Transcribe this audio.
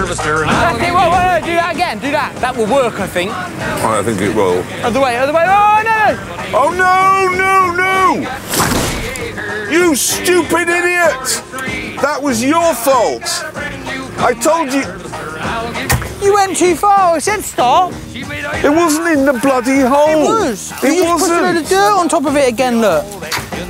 Sylvester. That's it, whoa, do that again, do that. That will work, I think. I think it will. Other way, oh no! Oh no! You stupid idiot! That was your fault. I told you. You went too far, I said stop. It wasn't in the bloody hole. It was. You just put a load of dirt on top of it again, look.